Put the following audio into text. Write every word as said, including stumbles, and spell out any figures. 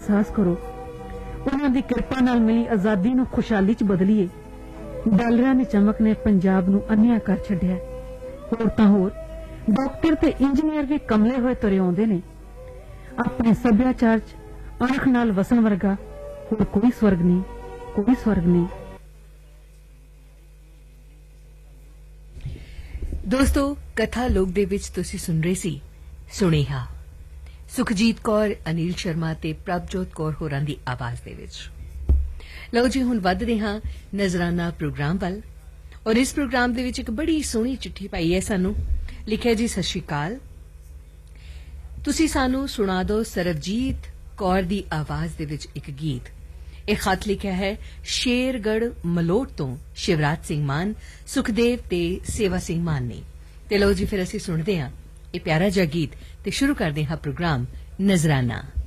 एहसास करो। उन्हां दी किरपा नाल मिली आजादी नूं खुशहाली च बदलीए। डालरां दी चमक ने पंजाब नूं अन्निया कर छड्डिया। होर तां होर डॉक्टर ते इंजीनियर भी कमले होए तुरे आउंदे ने। अपने सभ्याचार च अणख नाल वसन वर्गा होर कोई स्वर्ग नहीं, कोई स्वर्ग नहीं। दोस्तों, कथा लोक दे विच तुसीं सुन रहे सी सुनेहा सुखजीत कौर, अनिल शर्मा ते प्रभजोत कौर होरां दी आवाज़ दे विच। लओ जी, हुण वधदे हां नजराना प्रोग्राम वल। और इस प्रोग्राम दे विच इक बड़ी सोहनी चिट्ठी पाई है सानू। लिखिआ जी, सत श्री अकाल, तुसीं सानू सुणा दो सरबजीत कौर दी आवाज़ दे विच इक गीत। एक खत लिखिआ है शेरगढ़ मलोट तो शिवराज सिंह मान, सुखदेव ते सेवा सिंह मान ने। ते लो जी, फिर असीं सुणदे हां ये प्यारा जिहा गीत ते शुरू करदे हां प्रोग्राम नजराना।